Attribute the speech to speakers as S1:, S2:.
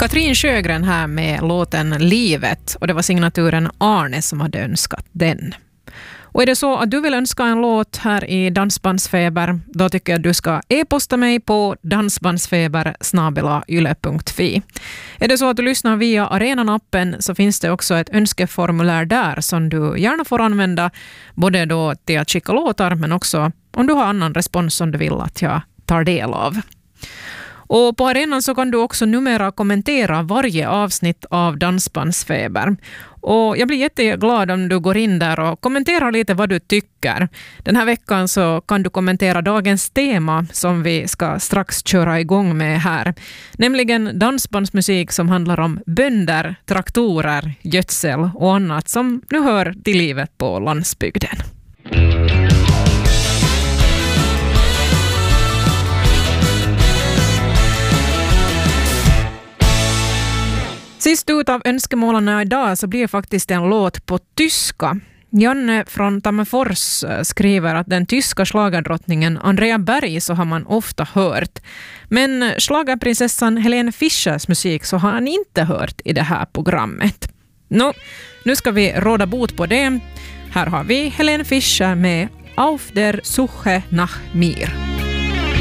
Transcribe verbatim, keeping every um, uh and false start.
S1: Katrin Sjögren här med låten Livet, och det var signaturen Arne som hade önskat den. Och är det så att du vill önska en låt här i Dansbandsfeber, då tycker jag att du ska e-posta mig på dansbandsfeber snabel-a yle punkt fi. Är det så att du lyssnar via Arenan-appen så finns det också ett önskeformulär där som du gärna får använda, både då till att skicka låtar men också om du har annan respons som du vill att jag tar del av. Och på arenan så kan du också numera kommentera varje avsnitt av Dansbandsfeber. Och jag blir jätteglad om du går in där och kommenterar lite vad du tycker. Den här veckan så kan du kommentera dagens tema som vi ska strax köra igång med här. Nämligen dansbandsmusik som handlar om bönder, traktorer, gödsel och annat som nu hör till livet på landsbygden. Sist ut av önskemålarna idag så blir faktiskt en låt på tyska. Janne från Tammerfors skriver att den tyska schlagerdrottningen Andrea Berg så har man ofta hört. Men schlagerprinsessan Helene Fischers musik så har han inte hört i det här programmet. Nå, nu ska vi råda bot på det. Här har vi Helene Fischer med Auf der Suche nach mir.